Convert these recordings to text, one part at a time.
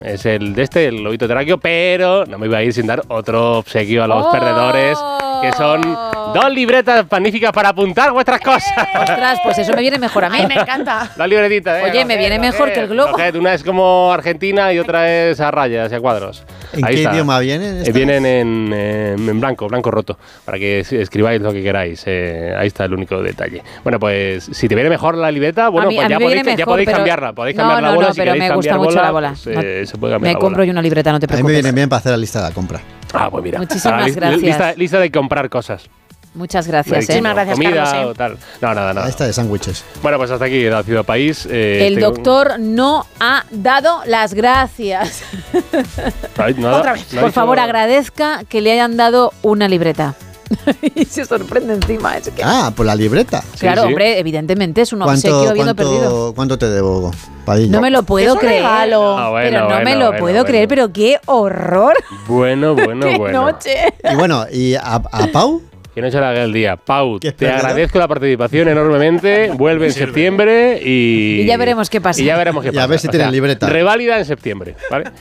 Es el lobito terráqueo, pero no me iba a ir sin dar otro obsequio a los perdedores, que son 2 libretas magníficas para apuntar vuestras cosas. Ostras, pues eso me viene mejor a mí. Ay, me encanta. 2 libretitas, Oye, me viene mejor que el globo. Una es como Argentina y otra es a rayas y a cuadros. ¿En qué idioma vienen? Vienen en blanco roto, para que escribáis lo que queráis. Ahí está el único detalle. Bueno, pues si te viene mejor la libreta, bueno, pues ya podéis cambiarla. Podéis cambiar la bola si pero queréis me gusta mucho la bola. Se puede cambiar me compro yo una libreta, no te A mí preocupes. me viene bien para hacer la lista de la compra. Ah, pues mira. Muchísimas gracias. Lista de comprar cosas. Muchas gracias. Muchísimas gracias, comida Carlos, o tal. No, nada. Esta de sándwiches. Bueno, pues hasta aquí la Ciudad País. El doctor no ha dado las gracias. Otra vez. Por favor, agradezca que le hayan dado una libreta. Y se sorprende encima. Es que... Por la libreta. Claro, hombre, evidentemente es un obsequio habiendo perdido. ¿Cuánto te debo, Padilla? No me lo puedo creer. Pero no me lo puedo creer, pero qué horror. Bueno. Qué noche. Y bueno, ¿y a Pau? Que no se le haga el día. Pau, te perdedor? agradezco la participación enormemente. Vuelve en septiembre y ya veremos qué pasa. Y ya veremos qué pasa. Y a ver si tienen libreta. Reválida en septiembre, ¿vale?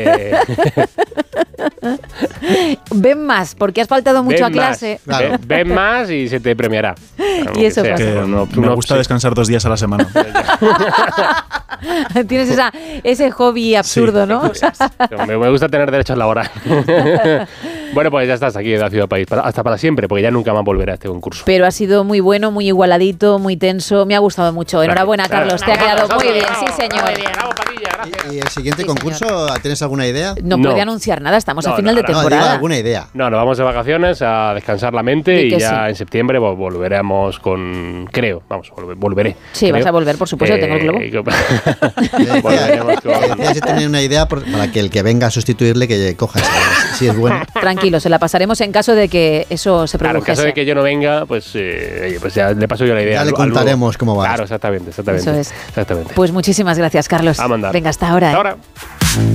Ven más, porque has faltado mucho a clase. Claro. Ven más y se te premiará. Y eso pasa. Que me gusta descansar 2 días a la semana. Tienes ese hobby absurdo, Sí. ¿no? Me gusta tener derechos laborales. Bueno, pues ya estás aquí en la Ciudad País. Hasta para siempre, porque ya nunca más volverá a este concurso. Pero ha sido muy bueno, muy igualadito, muy tenso. Me ha gustado mucho. Enhorabuena, Carlos. Te ha quedado muy bien. Sí, señor. Bravo, Padilla, gracias. ¿Y el siguiente Sí, concurso, tienes alguna idea? No puede anunciar nada. Estamos a final de No, digo temporada. alguna idea. No, nos vamos de vacaciones a descansar la mente Y y que ya sí. en septiembre volveremos con... Creo, volveré. Sí, vas a volver, por supuesto, tengo el globo. Volveremos con... Decía si tenía una idea para que el que venga a sustituirle que coja si es bueno. Tranquilo, se la pasaremos en caso de que eso se Claro, en produjese. caso de que yo no venga, pues ya le paso yo la idea. Ya le al contaremos cómo va. Claro, exactamente. Eso es. Exactamente. Pues muchísimas gracias, Carlos. A mandar. Venga, hasta ahora. Hasta ahora.